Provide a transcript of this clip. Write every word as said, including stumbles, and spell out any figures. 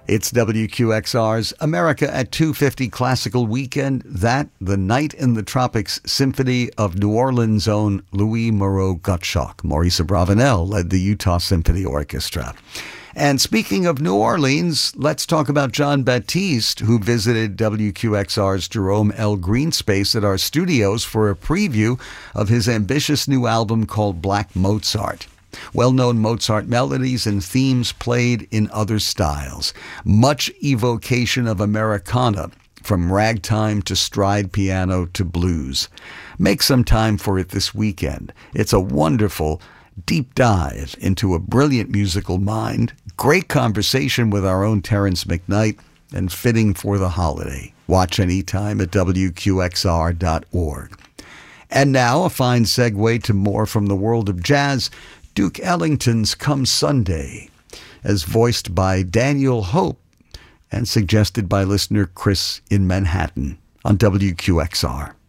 It's W Q X R's America at two fifty Classical Weekend. That, the Night in the Tropics Symphony of New Orleans' own Louis Moreau Gottschalk. Maurice Abravanel led the Utah Symphony Orchestra. And speaking of New Orleans, let's talk about Jon Batiste, who visited W Q X R's Jerome L. Greenspace at our studios for a preview of his ambitious new album called Black Mozart. Well-known Mozart melodies and themes played in other styles. Much evocation of Americana, from ragtime to stride piano to blues. Make some time for it this weekend. It's a wonderful deep dive into a brilliant musical mind, great conversation with our own Terrence McKnight, and fitting for the holiday. Watch anytime at W Q X R dot org. And now, a fine segue to more from the world of jazz. Duke Ellington's Come Sunday, as voiced by Daniel Hope and suggested by listener Chris in Manhattan on W Q X R.